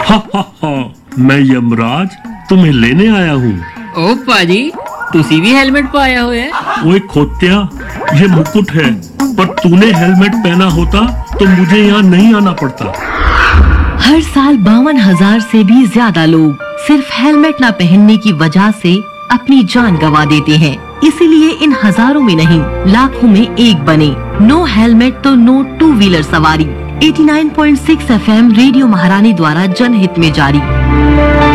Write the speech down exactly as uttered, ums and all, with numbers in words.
हा हा हा, मैं यमराज तुम्हें लेने आया हूँ। ओ पाजी, तुसी भी हेलमेट पाया हुआ है? ओए खोत्या, ये मुकुट है, पर तूने हेलमेट पहना होता तो मुझे यहाँ नहीं आना पड़ता। हर साल बावन हजार से भी ज्यादा लोग सिर्फ हेलमेट न पहनने की वजह से अपनी जान गंवा देते हैं। इसीलिए इन हजारों में नहीं, लाखों में एक बने। नो हेलमेट तो नो टू व्हीलर सवारी। नवासी पॉइंट छह एफएम रेडियो महारानी द्वारा जनहित में जारी।